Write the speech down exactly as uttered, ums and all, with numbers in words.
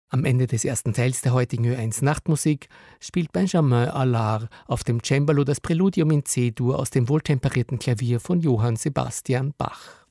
Am Ende des ersten Teils der heutigen Ö eins Nachtmusik spielt Benjamin Allard auf dem Cembalo das Präludium in C-Dur aus dem wohltemperierten Klavier von Johann Sebastian Bach.